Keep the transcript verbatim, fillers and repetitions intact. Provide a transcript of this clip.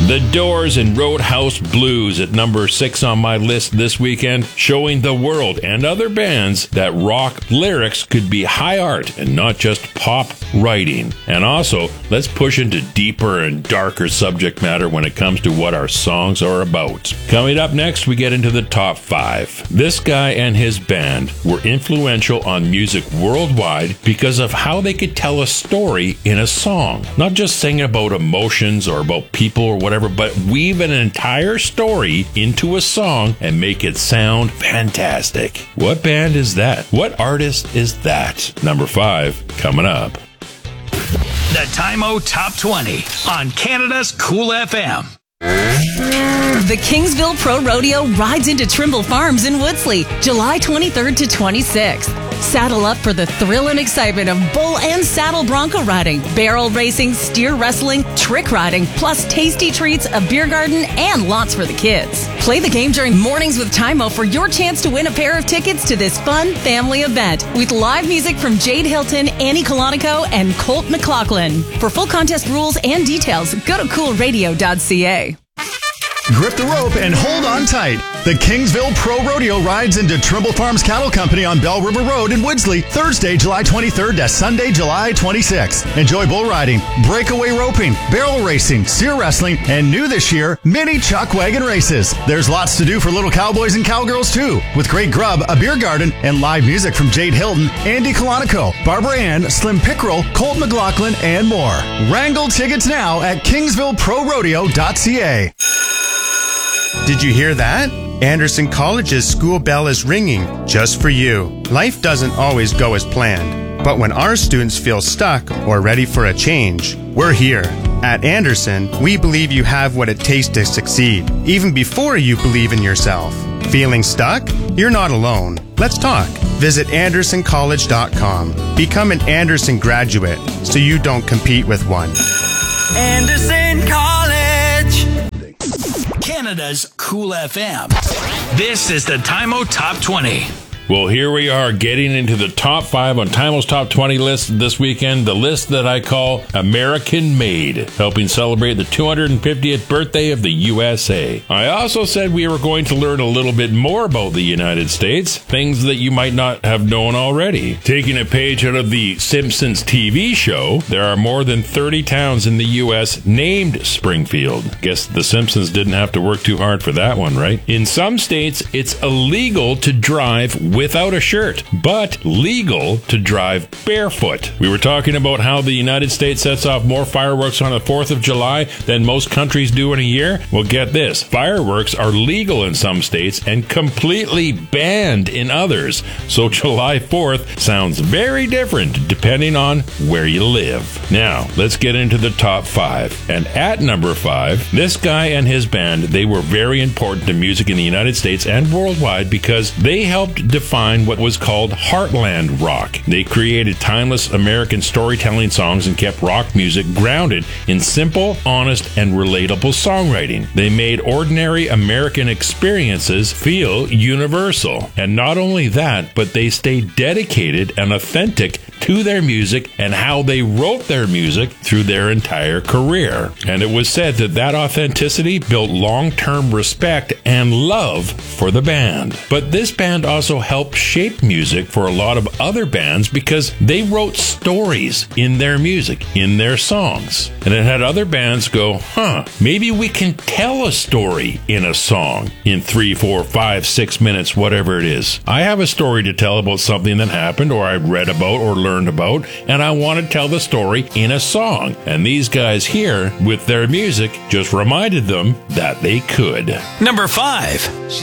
The Doors and Roadhouse Blues at number six on my list this weekend, showing the world and other bands that rock lyrics could be high art and not just pop writing. And also, let's push into deeper and darker subject matter when it comes to what our songs are about. Coming up next, we get into the top five. This guy and his band were influential on music worldwide because of how they could tell a story in a song. Not just singing about emotions or about people or whatever, but weave an entire story into a song and make it sound fantastic. What band is that? What artist is that? Number five, coming up. The Time-O Top twenty on Canada's Cool F M. The Kingsville Pro Rodeo rides into Trimble Farms in Woodsley, July twenty-third to twenty-sixth. Saddle up for the thrill and excitement of bull and saddle bronco riding, barrel racing, steer wrestling, trick riding, plus tasty treats, a beer garden, and lots for the kids. Play the game during Mornings with Time-O for your chance to win a pair of tickets to this fun family event with live music from Jade Hilton, Annie Colonico, and Colt McLaughlin. For full contest rules and details, go to cool radio dot c a. Grip the rope and hold on tight. The Kingsville Pro Rodeo rides into Trimble Farms Cattle Company on Bell River Road in Woodsley, Thursday, July twenty-third to Sunday, July twenty-sixth. Enjoy bull riding, breakaway roping, barrel racing, steer wrestling, and new this year, mini chuck wagon races. There's lots to do for little cowboys and cowgirls too, with great grub, a beer garden, and live music from Jade Hilton, Andy Colonico, Barbara Ann, Slim Pickrell, Colt McLaughlin, and more. Wrangle tickets now at kingsville pro rodeo dot c a. Did you hear that? Anderson College's school bell is ringing just for you. Life doesn't always go as planned, but when our students feel stuck or ready for a change, we're here. At Anderson, we believe you have what it takes to succeed, even before you believe in yourself. Feeling stuck? You're not alone. Let's talk. Visit anderson college dot com. Become an Anderson graduate so you don't compete with one. Anderson College, Canada's Cool F M. This is the Time-O Top twenty. Well, here we are getting into the top five on Time-O's Top twenty list this weekend, the list that I call American Made, helping celebrate the two hundred fiftieth birthday of the U S A. I also said we were going to learn a little bit more about the United States, things that you might not have known already. Taking a page out of the Simpsons T V show, there are more than thirty towns in the U S named Springfield. Guess the Simpsons didn't have to work too hard for that one, right? In some states, it's illegal to drive without a shirt, but legal to drive barefoot. We were talking about how the United States sets off more fireworks on the fourth of July than most countries do in a year. Well, get this. Fireworks are legal in some states and completely banned in others. So July fourth sounds very different depending on where you live. Now, let's get into the top five. And at number five, this guy and his band, they were very important to music in the United States and worldwide because they helped define Define what was called Heartland rock. They created timeless American storytelling songs and kept rock music grounded in simple, honest, and relatable songwriting. They made ordinary American experiences feel universal. And not only that, but they stayed dedicated and authentic to their music and how they wrote their music through their entire career. And it was said that that authenticity built long-term respect and love for the band. But this band also helped shape music for a lot of other bands because they wrote stories in their music, in their songs. And it had other bands go, huh, maybe we can tell a story in a song in three, four, five, six minutes, whatever it is. I have a story to tell about something that happened or I read about or learned about, and I want to tell the story in a song. And these guys here, with their music, just reminded them that they could. Number five. She